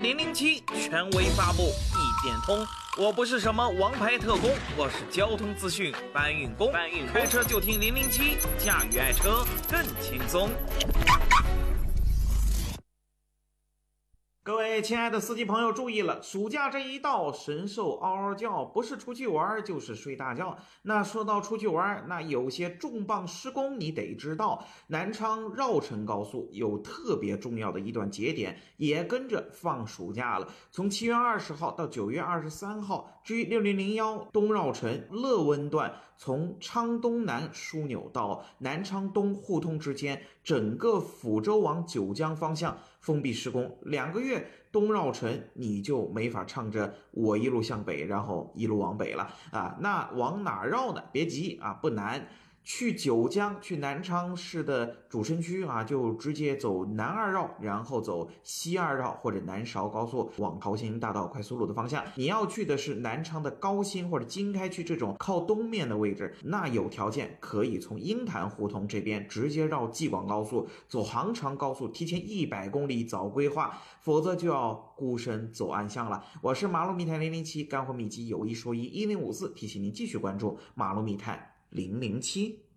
007权威发布，一点通。我不是什么王牌特工，我是交通资讯搬运工。开车就听007，驾驭爱车更轻松。各位亲爱的司机朋友注意了，暑假这一到，神兽嗷嗷叫，不是出去玩就是睡大觉。那说到出去玩，那有些重磅施工你得知道，南昌绕城高速有特别重要的一段节点，也跟着放暑假了。从7月20号到9月23号，G6001东绕城乐温段从昌东南枢纽到南昌东互通之间，整个抚州往九江方向封闭施工2个月，东绕城你就没法唱着我一路向北，然后一路往北了啊。那往哪绕呢？别急啊，不难。去九江，去南昌市的主城区啊，就直接走南2绕，然后走西2绕或者南韶高速往桃兴大道快速路的方向。你要去的是南昌的高新或者经开区这种靠东面的位置，那有条件可以从鹰潭胡同这边直接绕济广高速，走杭长高速，提前100公里早规划，否则就要孤身走暗巷了。我是马路密探007，干货秘籍有一说一1054，提醒您继续关注马路密探007。